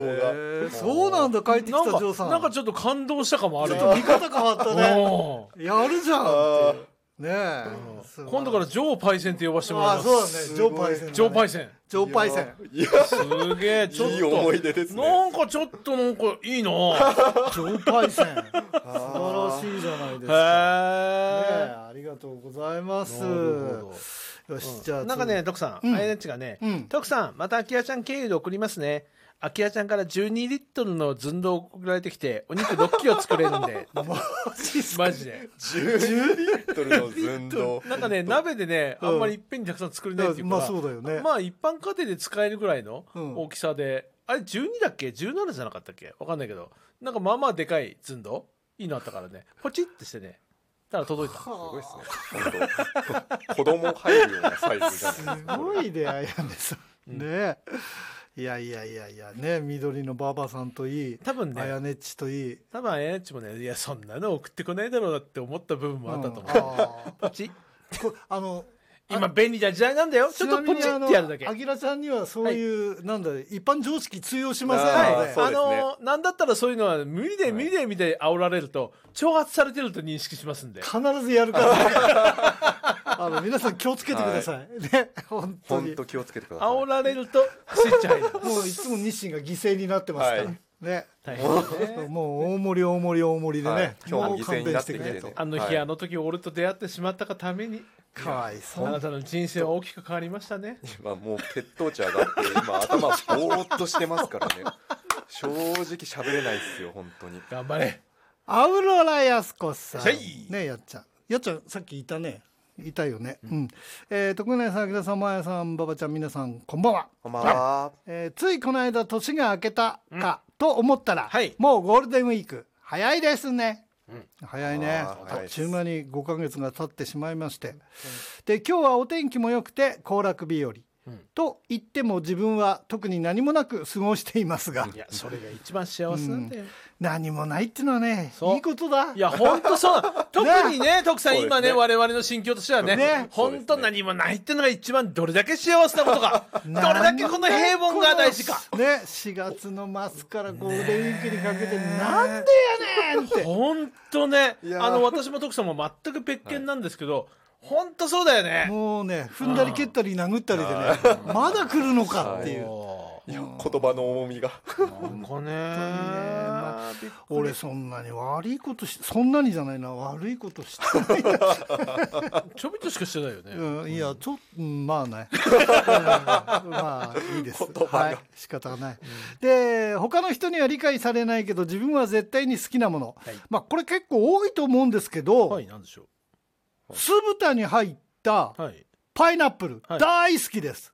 そうなんだ。帰ってきたジョーさん。 なんかちょっと感動したかもある。 ちょっと見方変わったね。やるじゃんって。ねえ。 今度からジョーパイセンって呼ばせてもらいます。 そうだね。ジョーパイセン。 ジョーパイセン。 ジョーパイセン。 すげえ、ちょっと。 いい思い出ですね。 なんかちょっとなんかいいな。ジョーパイセン。素晴らしいじゃないですか。ありがとうございます。よし、じゃあ。 なんかね、徳さん、あやねっちがね、徳さん、またアキラちゃん経由で送りますね。アキラちゃんから12リットルの寸胴送られてきて、お肉6キロ作れるんで。マジで。 12リットルの寸胴。 なんかね、鍋でね、あんまりいっぺんにたくさん作れないっていうか、 まあそうだよね。 まあ一般家庭で使えるぐらいの大きさで、あれ12だっけ ?17 じゃなかったっけわかんないけど、なんかまあまあでかい寸胴いいのあったからね、ポチッてしてね、ただ届いた。すごいですね。子供入るようなサイズじゃないですか。 すごいね、あやねさん。ね。いやね、緑のババさんといい、 多分ね、 あやねっちといい、 多分あやねっちもね、いやそんなの送ってこないだろうなって思った部分もあったと思う。ポチ今便利な時代なんだよ。ちょっとポチってやるだけ。 あきらちゃんにはそういうなんだ一般常識通用しませんので、なんだったらそういうのは無理でみたい煽られると挑発されてると認識しますんで。 必ずやるから皆さん気をつけてくださいね。本当に気をつけてください。 煽られるとスイッチ入る。 もういつも日清が犠牲になってますからね。もう大盛りでね。 今日も犠牲になってきてね。 あの日あの時俺と出会ってしまったがために。 かわいそう。 あなたの人生は大きく変わりましたね。 今もう血糖値上がって今頭ぼーっとしてますからね。正直喋れないっすよ本当に。 頑張れ。 アウロラヤスコさんね、やっちゃんさっきいたね。いたよね。徳永さん、あきらさん、まやさん、ばばちゃん、皆さんこんばんは。 こんばんは。 ついこの間年が明けたかと思ったら、もうゴールデンウィーク早いですね。早いね。あっちゅう間に5ヶ月が経ってしまいまして、で今日はお天気も良くて行楽日和、と言っても自分は特に何もなく過ごしていますが、 いやそれが一番幸せなんだよ。 何もないっていうのはね、いいことだ。 いや本当そう。特にね、徳さん今ね、我々の心境としてはね、本当何もないっていうのが一番どれだけ幸せなことか、どれだけこの平凡が大事か。 ね、4月の末からゴールデンウィークにかけてなんでやねんって。 本当ね、私も徳さんも全く別件なんですけど。本当そうだよね。 もうね、踏んだり蹴ったり殴ったりでね、まだ来るのかっていう。 言葉の重みが。 なんかね、 俺そんなに悪いことそんなにじゃないな、悪いことしてない。 ちょびっとしかしてないよね。 いや、まあね。まあいいです。はい、仕方がない。で、他の人には理解されないけど、自分は絶対に好きなもの。まあこれ結構多いと思うんですけど。 はい、なんでしょう。 酢豚に入ったパイナップル、大好きです。 う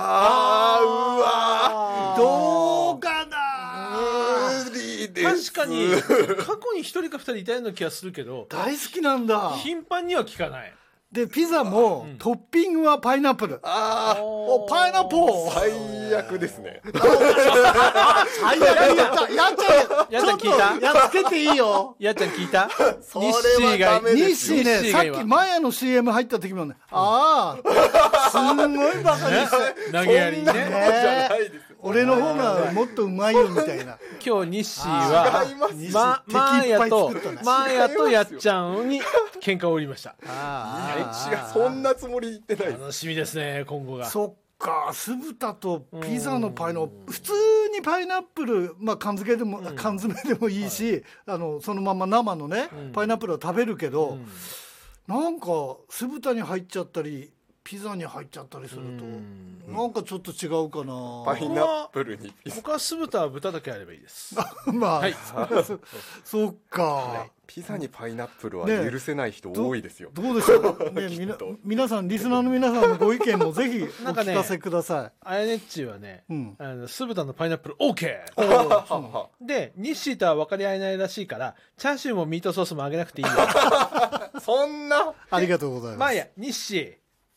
わどうかな。 無理です。 確かに過去に1人か2人いたような気がするけど、 大好きなんだ。 頻繁には聞かない。 でピザもトッピングはパイナップル。パイナップル最悪ですね。 最悪。やっちゃん聞いた。やっつけていいよ。 やっちゃん聞いた。 それはダメですよ。 日誌ね、さっきマヤの CM 入った時もね、すごいバカにして投げやりにね。 俺の方がもっとうまいよみたいな。 今日日誌はマーヤとやっちゃんに喧嘩を売りました。 そんなつもり言ってない。 楽しみですね、今後が。 そっか、酢豚とピザのパイの普通にパイナップル、まあ缶詰でもいいし、そのまま生のねパイナップルは食べるけど、なんか酢豚に入っちゃったりピザに入っちゃったりするとなんかちょっと違うかな。 パイナップルにピザ。 僕は酢豚は豚だけあればいいです。 まあそっか。 ピザにパイナップルは許せない人多いですよ。 どうでしょうね。皆さんリスナーの皆さんのご意見もぜひお聞かせください。 あやねっちはね、酢豚のパイナップル OK で、日誌とは分かり合えないらしいからチャーシューもミートソースもあげなくていいよ。 そんな。 ありがとうございます。 まあいや、日誌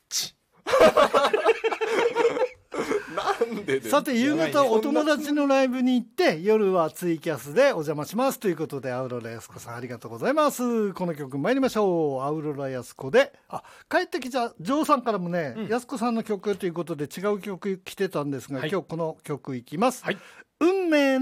なんでさて夕方お友達のライブに行って夜はツイキャスでお邪魔しますということで、アウロラヤスコさんありがとうございます。この曲参りましょう。アウロラヤスコで、帰ってきたジョーさんからもね、ヤスコさんの曲ということで違う曲来てたんですが、今日この曲いきます。 運命の